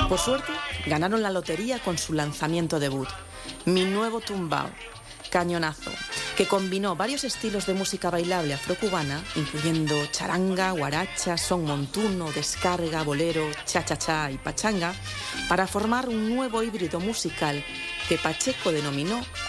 Por suerte, ganaron la lotería con su lanzamiento debut, Mi Nuevo Tumbao, cañonazo, que combinó varios estilos de música bailable afrocubana, incluyendo charanga, guaracha, son montuno, descarga, bolero, cha-cha-cha y pachanga, para formar un nuevo híbrido musical que Pacheco denominó